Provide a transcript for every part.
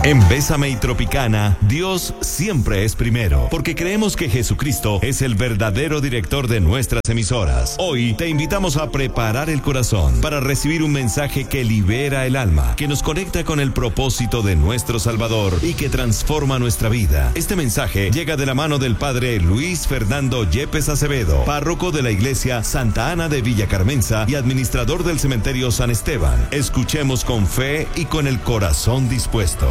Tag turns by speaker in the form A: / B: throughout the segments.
A: En Bésame y Tropicana, Dios siempre es primero, porque creemos que Jesucristo es el verdadero director de nuestras emisoras. Hoy te invitamos a preparar el corazón para recibir un mensaje que libera el alma, que nos conecta con el propósito de nuestro Salvador y que transforma nuestra vida. Este mensaje llega de la mano del Padre Luis Fernando Yepes Acevedo, párroco de la Iglesia Santa Ana de Villa Carmenza y administrador del Cementerio San Esteban. Escuchemos con fe y con el corazón dispuesto.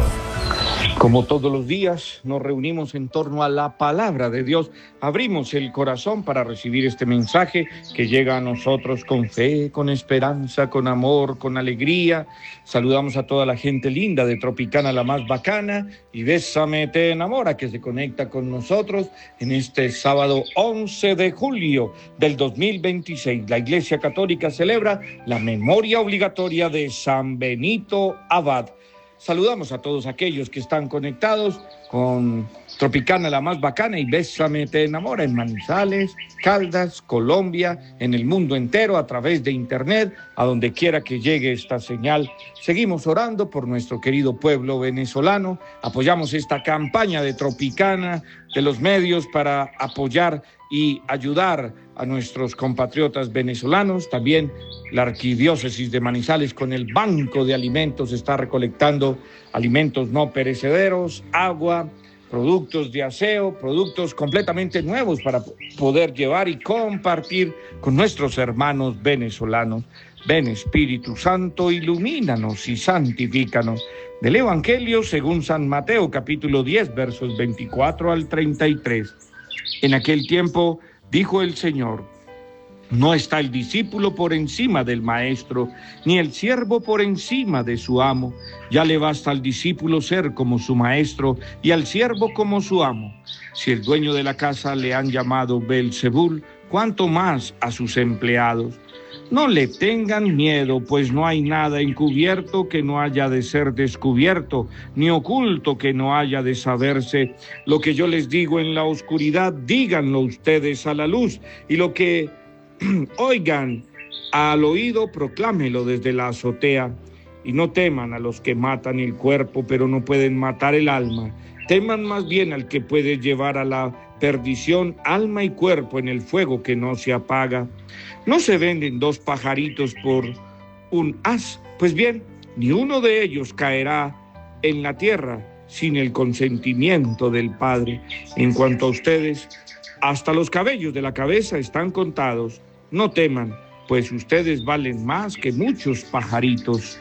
B: Como todos los días, nos reunimos en torno a la palabra de Dios. Abrimos el corazón para recibir este mensaje que llega a nosotros con fe, con esperanza, con amor, con alegría. Saludamos a toda la gente linda de Tropicana, la más bacana, y Bésame te enamora, que se conecta con nosotros en este sábado 11 de julio del 2026. La Iglesia Católica celebra la memoria obligatoria de San Benito Abad. Saludamos a todos aquellos que están conectados con Tropicana, la más bacana, y Bésame te enamora en Manizales, Caldas, Colombia, en el mundo entero, a través de internet, a donde quiera que llegue esta señal. Seguimos orando por nuestro querido pueblo venezolano. Apoyamos esta campaña de Tropicana, de los medios, para apoyar y ayudar a nuestros compatriotas venezolanos. También la Arquidiócesis de Manizales, con el Banco de Alimentos, está recolectando alimentos no perecederos, agua, productos de aseo, productos completamente nuevos para poder llevar y compartir con nuestros hermanos venezolanos. Ven, Espíritu Santo, ilumínanos y santifícanos. Del Evangelio según San Mateo, capítulo 10, versos 24 al 33. En aquel tiempo dijo el Señor: no está el discípulo por encima del maestro, ni el siervo por encima de su amo. Ya le basta al discípulo ser como su maestro y al siervo como su amo. Si el dueño de la casa le han llamado Beelzebul, ¿cuánto más a sus empleados? No le tengan miedo, pues no hay nada encubierto que no haya de ser descubierto, ni oculto que no haya de saberse. Lo que yo les digo en la oscuridad, díganlo ustedes a la luz, y lo que oigan al oído, proclámelo desde la azotea. Y no teman a los que matan el cuerpo, pero no pueden matar el alma. Teman más bien al que puede llevar a la perdición alma y cuerpo en el fuego que no se apaga. ¿No se venden dos pajaritos por un haz? Pues bien, ni uno de ellos caerá en la tierra sin el consentimiento del Padre. En cuanto a ustedes, hasta los cabellos de la cabeza están contados. No teman, pues ustedes valen más que muchos pajaritos.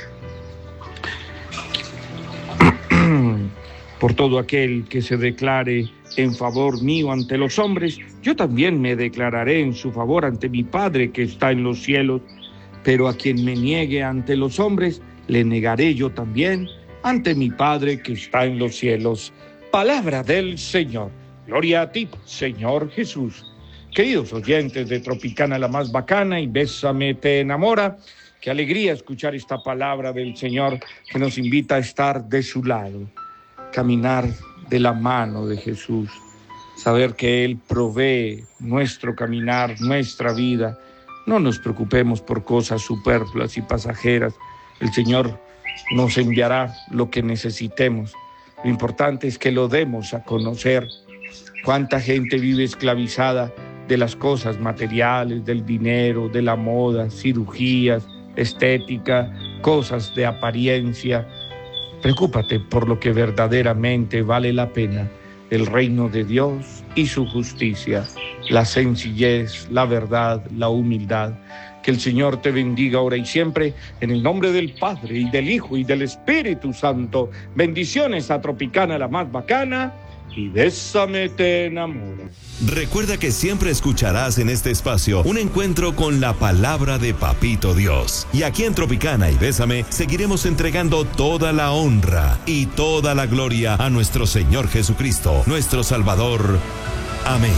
B: Por todo aquel que se declare en favor mío ante los hombres, yo también me declararé en su favor ante mi Padre que está en los cielos. Pero a quien me niegue ante los hombres, le negaré yo también ante mi Padre que está en los cielos. Palabra del Señor. Gloria a ti, Señor Jesús. Queridos oyentes de Tropicana, la más bacana, y Bésame te enamora, qué alegría escuchar esta palabra del Señor que nos invita a estar de su lado, caminar de la mano de Jesús, saber que Él provee nuestro caminar, nuestra vida. No nos preocupemos por cosas superfluas y pasajeras. El Señor nos enviará lo que necesitemos. Lo importante es que lo demos a conocer. Cuánta gente vive esclavizada de las cosas materiales, del dinero, de la moda, cirugías, estética, cosas de apariencia. Preocúpate por lo que verdaderamente vale la pena: el reino de Dios y su justicia, la sencillez, la verdad, la humildad. Que el Señor te bendiga ahora y siempre, en el nombre del Padre, y del Hijo, y del Espíritu Santo. Bendiciones a Tropicana, la más bacana, y Bésame te enamora.
A: Recuerda que siempre escucharás en este espacio un encuentro con la palabra de Papito Dios. Y aquí en Tropicana y Bésame seguiremos entregando toda la honra y toda la gloria a nuestro Señor Jesucristo, nuestro Salvador. Amén.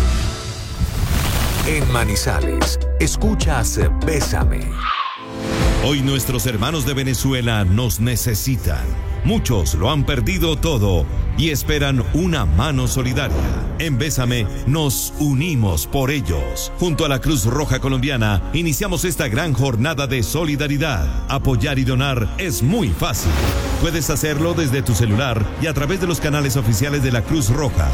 C: En Manizales, escuchas Bésame.
A: Hoy nuestros hermanos de Venezuela nos necesitan. Muchos lo han perdido todo y esperan una mano solidaria. En Bésame nos unimos por ellos. Junto a la Cruz Roja Colombiana iniciamos esta gran jornada de solidaridad. Apoyar y donar es muy fácil. Puedes hacerlo desde tu celular y a través de los canales oficiales de la Cruz Roja,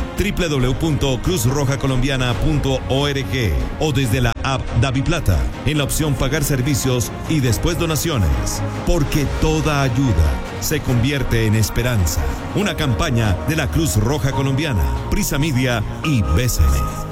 A: www.cruzrojacolombiana.org o desde la app DaviPlata, en la opción Pagar servicios y después donaciones. Porque toda ayuda se convierte en esperanza. Una campaña de la Cruz Roja Colombiana, Prisa Media y Bésame.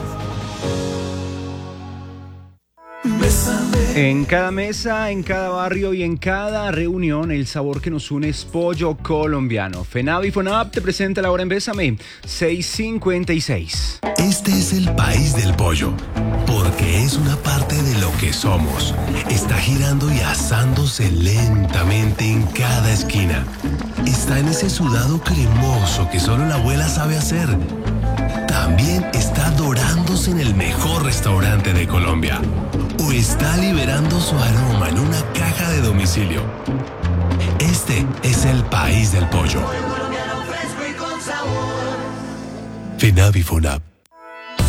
D: En cada mesa, en cada barrio y en cada reunión, el sabor que nos une es pollo colombiano. FENAV y FONAP te presenta la hora en Bésame, 6:56.
E: Este es el país del pollo, porque es una parte de lo que somos. Está girando y asándose lentamente en cada esquina. Está en ese sudado cremoso que solo la abuela sabe hacer. También está dorándose en el mejor restaurante de Colombia. O está liberando su aroma en una caja de domicilio. Este es el país del pollo. FENAV y FONAP.